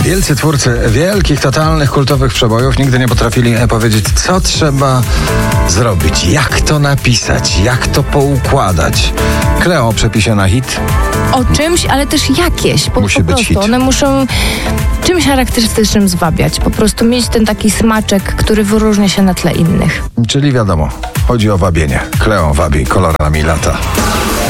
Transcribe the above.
Wielcy twórcy wielkich, totalnych, kultowych przebojów nigdy nie potrafili powiedzieć, co trzeba zrobić, jak to napisać, jak to poukładać. Kleo, przepisie na hit. O czymś, ale też jakieś. Musi być hit. One muszą czymś charakterystycznym zwabiać. Po prostu mieć ten taki smaczek, który wyróżnia się na tle innych. Czyli wiadomo, chodzi o wabienie. Kleo wabi kolorami lata.